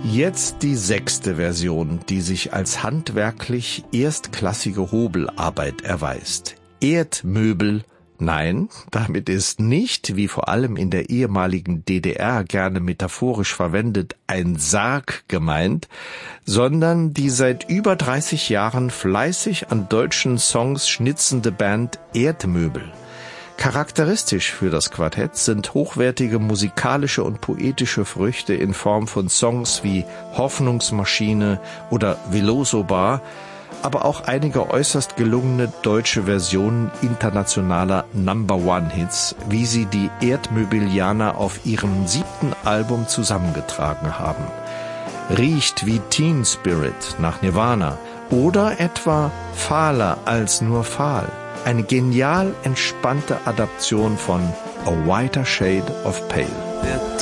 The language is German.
Jetzt die 6. Version, die sich als handwerklich erstklassige Hobelarbeit erweist. Erdmöbel. Nein, damit ist nicht, wie vor allem in der ehemaligen DDR gerne metaphorisch verwendet, ein Sarg gemeint, sondern die seit über 30 Jahren fleißig an deutschen Songs schnitzende Band Erdmöbel. Charakteristisch für das Quartett sind hochwertige musikalische und poetische Früchte in Form von Songs wie Hoffnungsmaschine oder Veloso Bar, aber auch einige äußerst gelungene deutsche Versionen internationaler Number-One-Hits, wie sie die Erdmöbilianer auf ihrem 7. Album zusammengetragen haben. Riecht wie Teen Spirit nach Nirvana oder etwa Fahler als nur fahl. Eine genial entspannte Adaption von A Whiter Shade of Pale.